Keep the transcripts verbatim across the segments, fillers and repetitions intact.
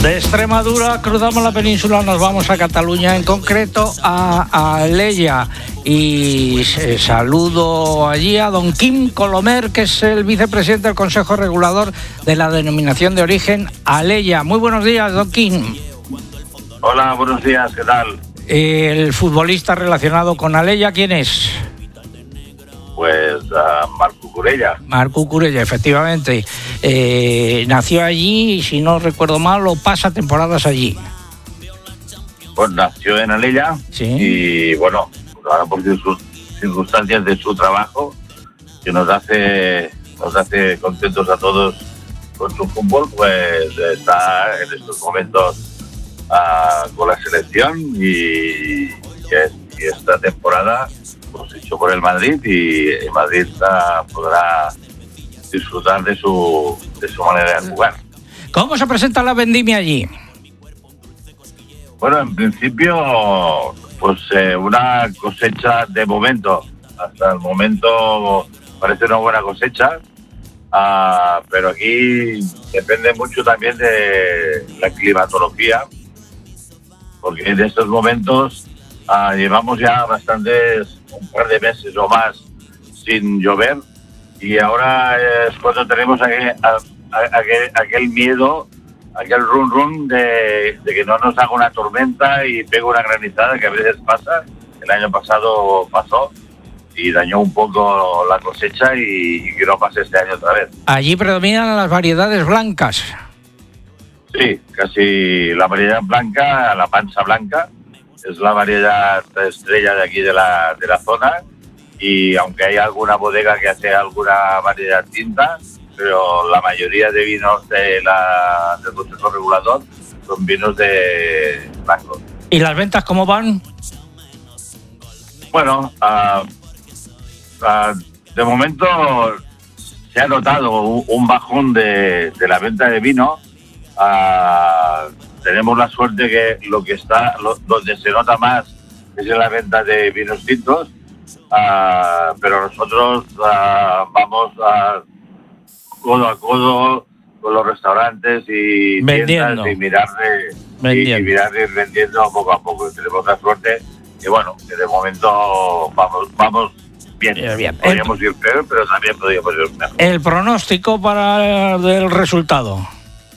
De Extremadura cruzamos la península, nos vamos a Cataluña, en concreto a Alella. Y eh, saludo allí a don Quim Colomer, que es el vicepresidente del Consejo Regulador de la Denominación de Origen Alella. Muy buenos días, don Quim. Hola, buenos días, ¿qué tal? El futbolista relacionado con Alella, ¿quién es? Pues uh, Marc Cucurella. Marc Cucurella, efectivamente. Eh, nació allí y, si no recuerdo mal, o pasa temporadas allí. Pues nació en Alella, sí. Y bueno, ahora por sus circunstancias de su trabajo, que nos hace nos hace contentos a todos con su fútbol, pues está en estos momentos uh, con la selección y, y, y esta temporada pues hecho por el Madrid, y el Madrid uh, podrá disfrutar de su de su manera de jugar. ¿Cómo se presenta la vendimia allí? Bueno, en principio, pues eh, una cosecha de momento. Hasta el momento parece una buena cosecha, uh, pero aquí depende mucho también de la climatología, porque en estos momentos uh, llevamos ya bastantes, un par de meses o más sin llover, y ahora es cuando tenemos aquel, aquel, aquel miedo, aquel run run de, de que no nos haga una tormenta y pegue una granizada, que a veces pasa. El año pasado pasó y dañó un poco la cosecha, y, y que no pase este año otra vez. Allí predominan las variedades blancas. Sí, casi la variedad blanca, la panza blanca, es la variedad estrella de aquí de la, de la zona, y aunque hay alguna bodega que hace alguna variedad tinta, pero la mayoría de vinos de la, del Consejo Regulador son vinos de blanco. ¿Y las ventas cómo van? Bueno, uh, uh, de momento se ha notado un, un bajón de, de la venta de vino. Uh, tenemos la suerte que lo que está, lo, donde se nota más es en la venta de vinos tintos, uh, pero nosotros uh, vamos a codo a codo con los restaurantes y vendiendo. tiendas, y mirar de, y, y mirar de ir vendiendo poco a poco. Tenemos la suerte que, bueno, que de momento vamos vamos bien. bien, bien. Podríamos el, ir peor, pero también podríamos ir mejor. El pronóstico para el resultado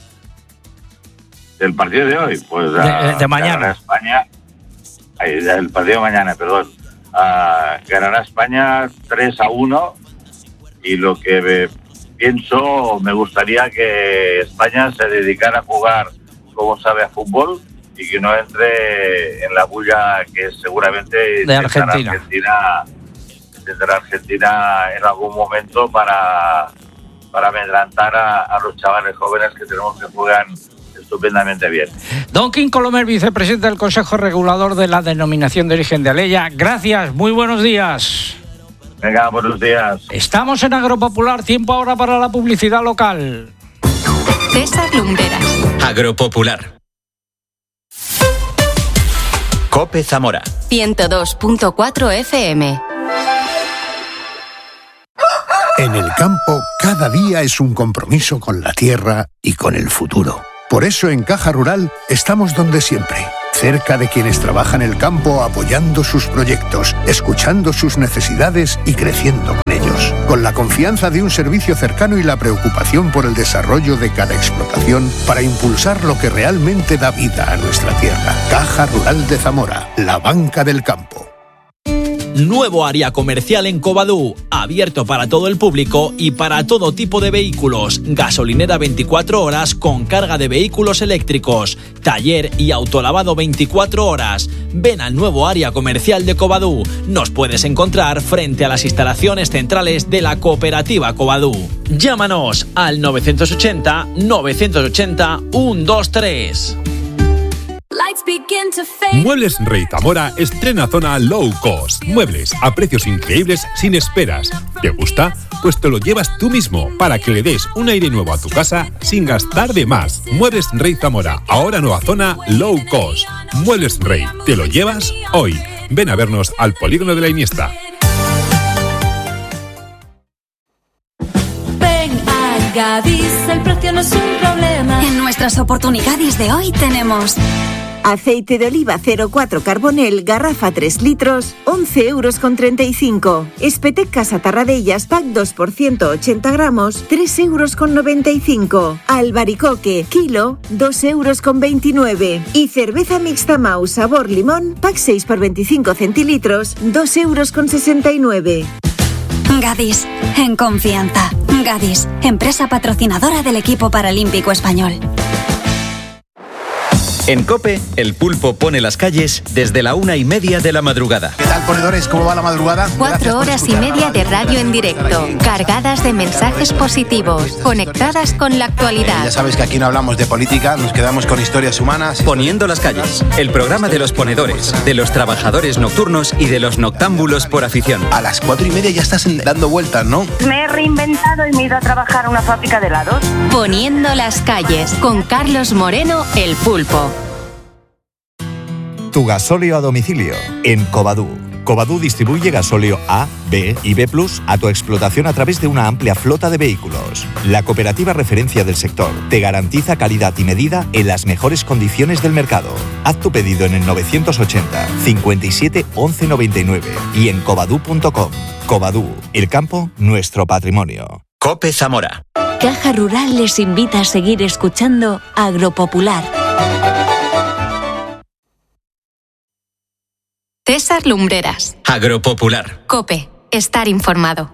del partido de hoy, pues de, a, de mañana. Ganará España. Ay, el partido de mañana, perdón. Uh, ganará España tres a uno, y lo que me pienso, me gustaría que España se dedicara a jugar como sabe a fútbol, y que no entre en la bulla que seguramente de Argentina. Argentina tendrá Argentina en algún momento para, para amedrentar a, a los chavales jóvenes que tenemos que juegan estupendamente bien. Don Quim Colomer, vicepresidente del Consejo Regulador de la Denominación de Origen de Alella. Gracias, muy buenos días. Venga, buenos días. Estamos en Agropopular, tiempo ahora para la publicidad local. César Lumberas. Agropopular. COPE Zamora. ciento dos punto cuatro F M. En el campo, cada día es un compromiso con la tierra y con el futuro. Por eso en Caja Rural estamos donde siempre, cerca de quienes trabajan el campo, apoyando sus proyectos, escuchando sus necesidades y creciendo con ellos. Con la confianza de un servicio cercano y la preocupación por el desarrollo de cada explotación para impulsar lo que realmente da vida a nuestra tierra. Caja Rural de Zamora, la banca del campo. Nuevo área comercial en Covadú, abierto para todo el público y para todo tipo de vehículos. Gasolinera veinticuatro horas con carga de vehículos eléctricos. Taller y autolavado veinticuatro horas. Ven al nuevo área comercial de Covadú. Nos puedes encontrar frente a las instalaciones centrales de la cooperativa Covadú. Llámanos al novecientos ochenta, novecientos ochenta, ciento veintitrés. Muebles Rey Zamora estrena zona low cost. Muebles a precios increíbles sin esperas. ¿Te gusta? Pues te lo llevas tú mismo para que le des un aire nuevo a tu casa sin gastar de más. Muebles Rey Zamora, ahora nueva zona low cost. Muebles Rey, te lo llevas hoy. Ven a vernos al Polígono de la Iniesta. Ven a Gadis, el precio no es un problema. En nuestras oportunidades de hoy tenemos aceite de oliva cero coma cuatro Carbonel, garrafa tres litros, once euros con treinta y cinco. Espetec Casa Tarradellas, pack dos por ciento ochenta gramos, tres euros con noventa y cinco. Albaricoque, kilo, dos euros con veintinueve. Y cerveza mixta Mau sabor limón, pack seis por veinticinco centilitros, dos euros con sesenta y nueve. Gadis, en confianza. Gadis, empresa patrocinadora del equipo paralímpico español. En COPE, el pulpo pone las calles desde la una y media de la madrugada. ¿Qué tal, ponedores? ¿Cómo va la madrugada? Cuatro horas y media de radio en directo, cargadas de mensajes positivos, conectadas con la actualidad. Ya sabes que aquí no hablamos de política, nos quedamos con historias humanas. Poniendo las calles, el programa de los ponedores, de los trabajadores nocturnos y de los noctámbulos por afición. A las cuatro y media ya estás dando vueltas, ¿no? Me he reinventado y me he ido a trabajar a una fábrica de helados. Poniendo las calles, con Carlos Moreno, el pulpo. Tu gasóleo a domicilio en Covadú. Covadú distribuye gasóleo A, B y B plus a tu explotación a través de una amplia flota de vehículos. La cooperativa referencia del sector te garantiza calidad y medida en las mejores condiciones del mercado. Haz tu pedido en el novecientos ochenta, cincuenta y siete, once noventa y nueve y en covadú punto com. Covadú, el campo, nuestro patrimonio. COPE Zamora. Caja Rural les invita a seguir escuchando Agropopular. César Lumbreras. Agropopular. COPE. Estar informado.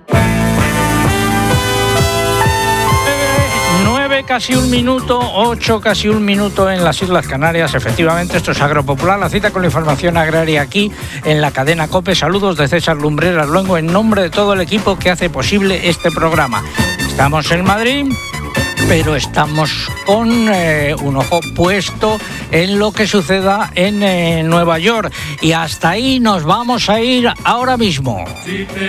nueve casi un minuto, ocho casi un minuto en las Islas Canarias. Efectivamente, esto es Agropopular, la cita con la información agraria aquí en la cadena COPE. Saludos de César Lumbreras Luengo en nombre de todo el equipo que hace posible este programa. Estamos en Madrid, pero estamos con eh, un ojo puesto en lo que suceda en eh, Nueva York. Y hasta ahí nos vamos a ir ahora mismo.